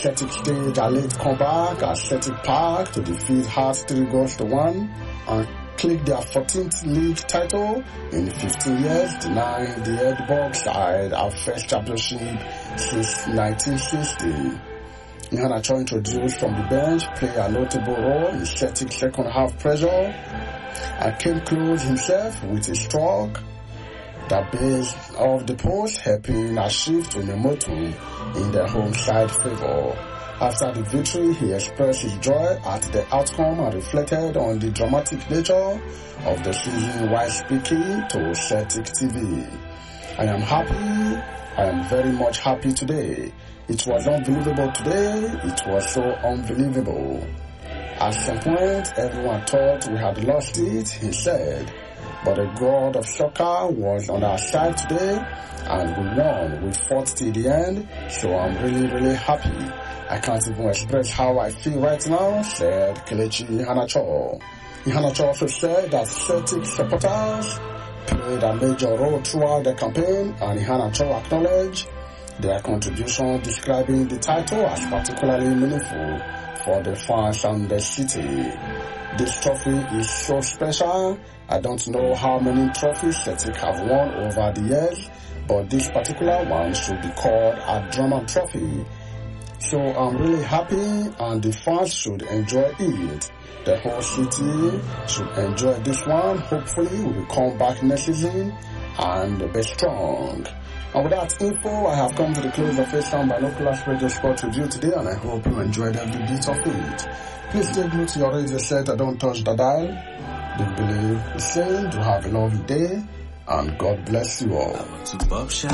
Celtic stage a late comeback at Celtic Park to defeat Hearts 3-1 and click their 14th league title in 15 years, denying the Edinburgh side our first championship since 1960. Iheanacho, introduced from the bench, played a notable role in Celtic's second half pressure and came close himself with a stroke that base off the post, helping achieve Tunemotu in their home side favor. After the victory, he expressed his joy at the outcome and reflected on the dramatic nature of the season while speaking to Celtic TV. I am happy. I am very much happy today. It was unbelievable today. It was so unbelievable. At some point, everyone thought we had lost it, he said. But the God of soccer was on our side today, and we won. We fought till the end, so I'm really happy. I can't even express how I feel right now, said Kelechi Iheanacho. Iheanacho also said that Celtic supporters played a major role throughout the campaign, and Iheanacho acknowledged their contribution, describing the title as particularly meaningful for the fans and the city. This trophy is so special. I don't know how many trophies Celtic have won over the years, but this particular one should be called a Drummond Trophy. So I'm really happy, and the fans should enjoy it. The whole city should enjoy this one. Hopefully we will come back next season and be strong. And with that info, I have come to the close of Asian Binoculars Radio Sport Review today, and I hope you enjoyed every bit of it. Please stay glued to your radio set and don't touch the dial. Do believe the saying, do have a lovely day, and God bless you all.